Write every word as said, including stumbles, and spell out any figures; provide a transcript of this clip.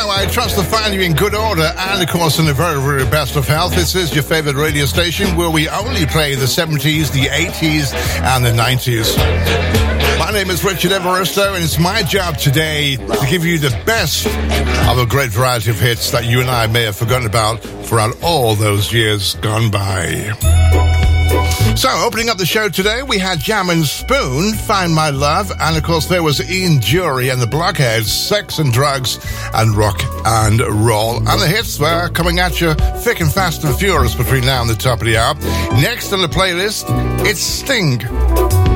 I trust to find you in good order and, of course, in the very, very best of health. This is your favorite radio station where we only play the seventies, the eighties, and the nineties. My name is Richard Evaristo, and it's my job today to give you the best of a great variety of hits that you and I may have forgotten about throughout all those years gone by. So, opening up the show today, we had Jam and Spoon, Find My Love, and of course there was Ian Jury and the Blockheads, Sex and Drugs and Rock and Roll. And the hits were coming at you thick and fast and furious between now and the top of the hour. Next on the playlist, it's Sting.